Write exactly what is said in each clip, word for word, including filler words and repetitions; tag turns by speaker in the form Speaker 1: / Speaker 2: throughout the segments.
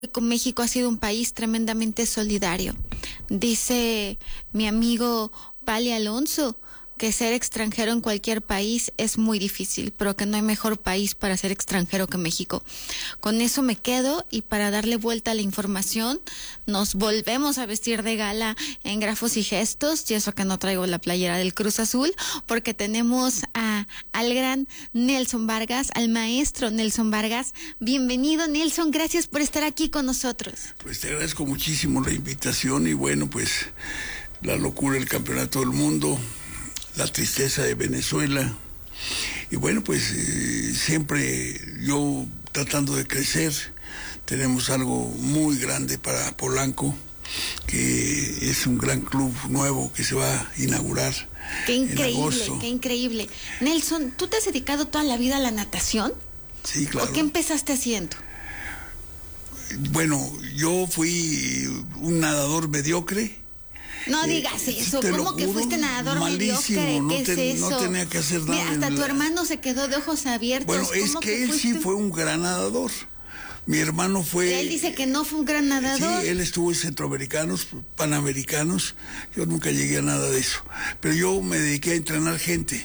Speaker 1: con México ha sido un país tremendamente solidario. Dice mi amigo Pali Alonso que ser extranjero en cualquier país es muy difícil, pero que no hay mejor país para ser extranjero que México. Con eso me quedo, y para darle vuelta a la información, nos volvemos a vestir de gala en Grafos y Gestos, y eso que no traigo la playera del Cruz Azul, porque tenemos a, al gran Nelson Vargas, al maestro Nelson Vargas. Bienvenido, Nelson, gracias por estar aquí con nosotros.
Speaker 2: Pues te agradezco muchísimo la invitación, y bueno, pues la locura del campeonato del mundo, la tristeza de Venezuela, y bueno, pues eh, siempre yo tratando de crecer. Tenemos algo muy grande para Polanco, que es un gran club nuevo que se va a inaugurar.
Speaker 1: Qué increíble,
Speaker 2: en agosto.
Speaker 1: Qué increíble. Nelson, ¿tú te has dedicado toda la vida a la natación?
Speaker 2: Sí, claro.
Speaker 1: ¿O qué empezaste haciendo?
Speaker 2: Bueno, yo fui un nadador mediocre.
Speaker 1: No digas
Speaker 2: eh,
Speaker 1: eso, ¿cómo que fuiste nadador
Speaker 2: malísimo,
Speaker 1: mediocre?
Speaker 2: no
Speaker 1: ¿Qué
Speaker 2: te,
Speaker 1: es eso?
Speaker 2: No tenía que hacer nada.
Speaker 1: Mira, hasta
Speaker 2: en
Speaker 1: tu
Speaker 2: la...
Speaker 1: hermano se quedó de ojos abiertos.
Speaker 2: Bueno, es que,
Speaker 1: que
Speaker 2: él
Speaker 1: fuiste?
Speaker 2: sí fue un gran nadador. Mi hermano fue...
Speaker 1: Él dice que no fue un gran nadador.
Speaker 2: Sí, él estuvo en centroamericanos, panamericanos. Yo nunca llegué a nada de eso. Pero yo me dediqué a entrenar gente,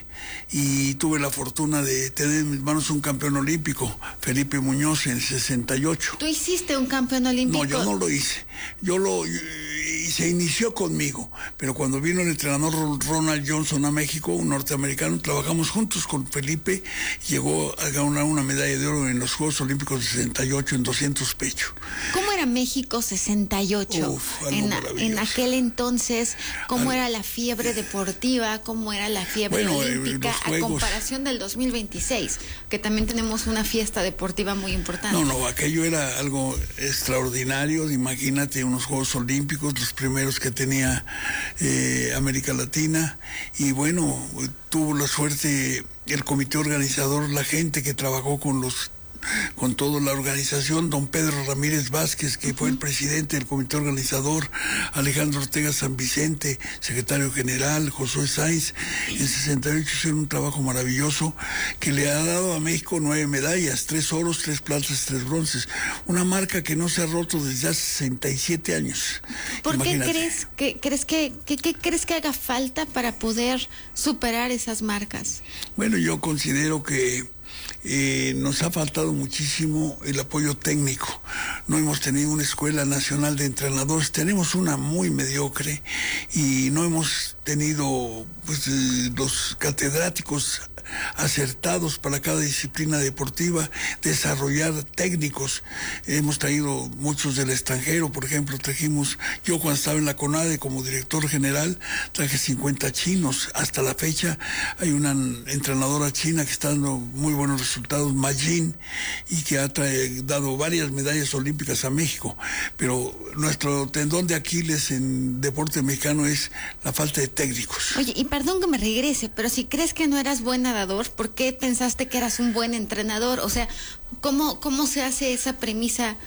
Speaker 2: y tuve la fortuna de tener en mis manos un campeón olímpico, Felipe Muñoz, en el sesenta y ocho.
Speaker 1: ¿Tú hiciste un campeón olímpico?
Speaker 2: No, yo no lo hice. Yo lo... Y se inició conmigo, pero cuando vino el entrenador Ronald Johnson a México, un norteamericano, trabajamos juntos con Felipe, llegó a ganar una medalla de oro en los Juegos Olímpicos de sesenta y ocho en doscientos pecho.
Speaker 1: ¿Cómo era México sesenta y ocho?
Speaker 2: Uf, algo
Speaker 1: en,
Speaker 2: maravilloso.
Speaker 1: en aquel entonces, ¿cómo
Speaker 2: Al...
Speaker 1: era la fiebre deportiva? ¿Cómo era la fiebre
Speaker 2: bueno,
Speaker 1: olímpica?
Speaker 2: Juegos...
Speaker 1: A comparación del dos mil veintiséis, que también tenemos una fiesta deportiva muy importante.
Speaker 2: No, no, aquello era algo extraordinario. Imagínate unos Juegos Olímpicos, los primeros que tenía eh, América Latina, y bueno, tuvo la suerte el comité organizador, la gente que trabajó con los con toda la organización, don Pedro Ramírez Vázquez, que uh-huh. fue el presidente del comité organizador, Alejandro Ortega San Vicente, secretario general, Josué Sáenz. En sesenta y ocho hicieron un trabajo maravilloso que le ha dado a México nueve medallas, tres oros, tres platas, tres bronces, una marca que no se ha roto desde hace sesenta y siete años.
Speaker 1: ¿Por
Speaker 2: Imagínate.
Speaker 1: qué crees que crees que, que, que crees que haga falta para poder superar esas marcas?
Speaker 2: Bueno, yo considero que Eh, nos ha faltado muchísimo el apoyo técnico. No hemos tenido una escuela nacional de entrenadores, tenemos una muy mediocre, y no hemos tenido pues eh, los catedráticos acertados para cada disciplina deportiva, desarrollar técnicos. Hemos traído muchos del extranjero, por ejemplo, trajimos, yo cuando estaba en la CONADE como director general, traje cincuenta chinos. Hasta la fecha hay una entrenadora china que está dando muy buenos resultados, Majin, y que ha trae, dado varias medallas olímpicas a México. Pero nuestro tendón de Aquiles en deporte mexicano es la falta de técnicos.
Speaker 1: Oye, y perdón que me regrese, pero si crees que no eras buen nadador, ¿por qué pensaste que eras un buen entrenador? O sea, ¿cómo, cómo se hace esa premisa?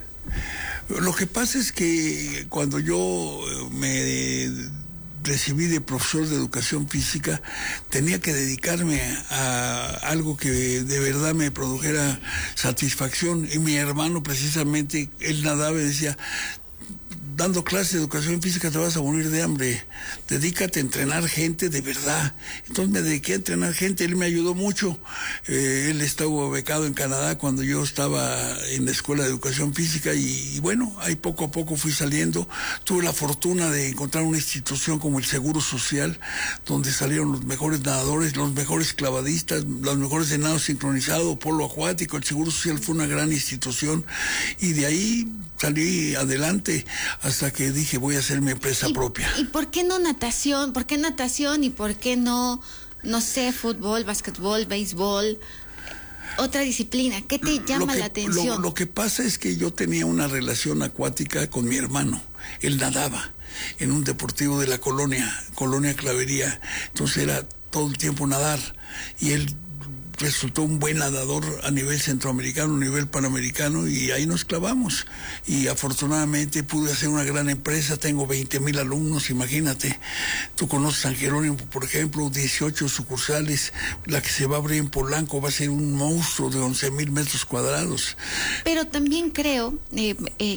Speaker 2: Lo que pasa es que cuando yo me recibí de profesor de educación física, tenía que dedicarme a algo que de verdad me produjera satisfacción, y mi hermano precisamente, él nadaba y decía: dando clases de educación física te vas a morir de hambre, dedícate a entrenar gente de verdad. Entonces me dediqué a entrenar gente, él me ayudó mucho. Eh, él estaba becado en Canadá cuando yo estaba en la escuela de educación física, y, y bueno, ahí poco a poco fui saliendo. Tuve la fortuna de encontrar una institución como el Seguro Social, donde salieron los mejores nadadores, los mejores clavadistas, los mejores de nado sincronizado, polo acuático. El Seguro Social fue una gran institución, y de ahí salí adelante hasta que dije voy a hacer mi empresa
Speaker 1: ¿Y,
Speaker 2: propia.
Speaker 1: ¿Y por qué no natación? ¿Por qué natación y por qué no, no sé, fútbol, básquetbol, béisbol, otra disciplina? ¿Qué te llama
Speaker 2: que,
Speaker 1: la atención?
Speaker 2: Lo, lo que pasa es que yo tenía una relación acuática con mi hermano. Él nadaba en un deportivo de la colonia, Colonia Clavería. Entonces era todo el tiempo nadar, y él resultó un buen nadador a nivel centroamericano, a nivel panamericano, y ahí nos clavamos. Y afortunadamente pude hacer una gran empresa, tengo veinte mil alumnos, imagínate. Tú conoces San Jerónimo, por ejemplo, dieciocho sucursales, la que se va a abrir en Polanco va a ser un monstruo de once mil metros cuadrados.
Speaker 1: Pero también creo eh, eh,